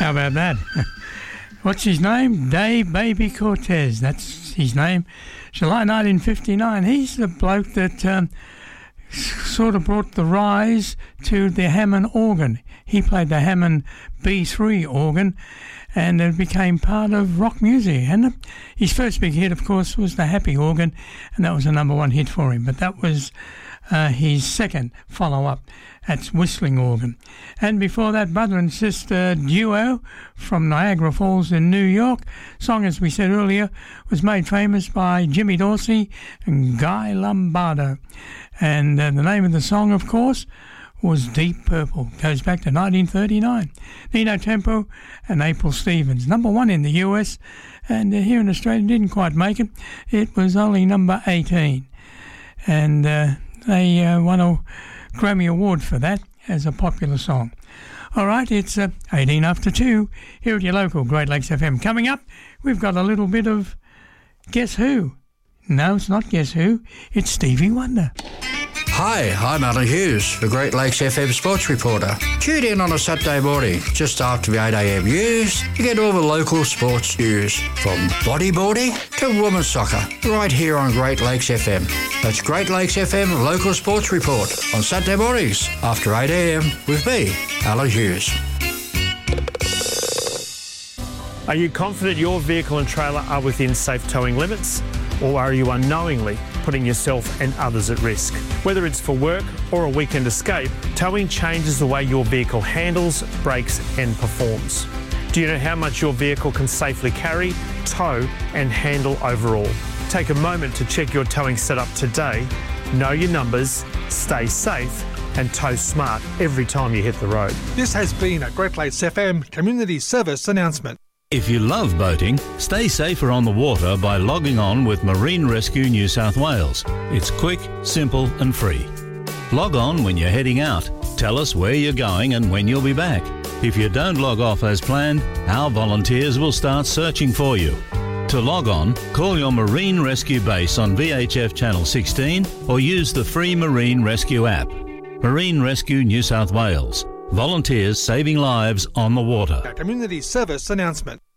How about that? What's his name? Dave Baby Cortez. That's his name. July 1959. He's the bloke that sort of brought the rise to the Hammond organ. He played the Hammond B3 organ, and it became part of rock music. And his first big hit, of course, was the Happy organ, and that was a number one hit for him. But that was his second follow-up. That's Whistling Organ. And before that, brother and sister duo from Niagara Falls in New York. Song, as we said earlier, was made famous by Jimmy Dorsey and Guy Lombardo. And the name of the song, of course, was Deep Purple. Goes back to 1939. Nino Tempo and April Stevens. Number one in the US, and here in Australia didn't quite make it. It was only number 18. And they won a Grammy Award for that as a popular song. All right, it's 18 after 2 here at your local Great Lakes FM. Coming up, we've got a little bit of Guess Who. No, it's not Guess Who. It's Stevie Wonder. Hi, I'm Alan Hughes, the Great Lakes FM sports reporter. Tune in on a Saturday morning, just after the 8am news, to get all the local sports news, from bodyboarding to women's soccer, right here on Great Lakes FM. That's Great Lakes FM Local Sports Report on Saturday mornings after 8am with me, Alan Hughes. Are you confident your vehicle and trailer are within safe towing limits? Or are you unknowingly putting yourself and others at risk? Whether it's for work or a weekend escape, towing changes the way your vehicle handles, brakes and performs. Do you know how much your vehicle can safely carry, tow and handle overall? Take a moment to check your towing setup today, know your numbers, stay safe and tow smart every time you hit the road. This has been a Great Lakes FM Community Service announcement. If you love boating, stay safer on the water by logging on with Marine Rescue New South Wales. It's quick, simple and free. Log on when you're heading out. Tell us where you're going and when you'll be back. If you don't log off as planned, our volunteers will start searching for you. To log on, call your Marine Rescue base on VHF Channel 16 or use the free Marine Rescue app. Marine Rescue New South Wales. Volunteers saving lives on the water. A community service announcement.